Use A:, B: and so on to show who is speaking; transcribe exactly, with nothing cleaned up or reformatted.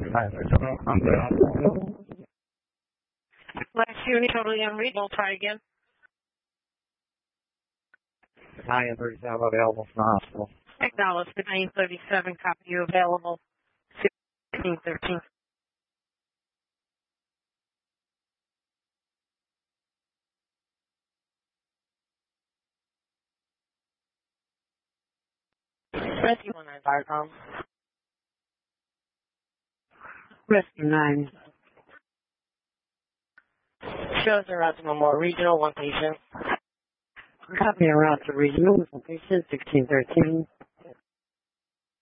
A: Last unit, totally unreadable. Try again.
B: nine thirty-seven available from the hospital.
A: Acknowledge the nine thirty-seven copy you available. sixteen thirteen. Rescue one nine Viacom. Rescue nine. Shows are out to Memorial Regional, one patient.
B: Copy around to regional with one patient, sixteen thirteen.